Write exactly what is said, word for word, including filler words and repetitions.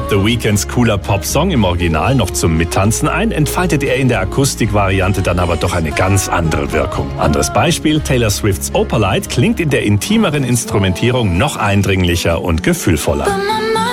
The Weeknds cooler Popsong im Original noch zum Mittanzen ein, entfaltet er in der Akustikvariante dann aber doch eine ganz andere Wirkung. Anderes Beispiel, Taylor Swifts Opalite klingt in der intimeren Instrumentierung noch eindringlicher und gefühlvoller.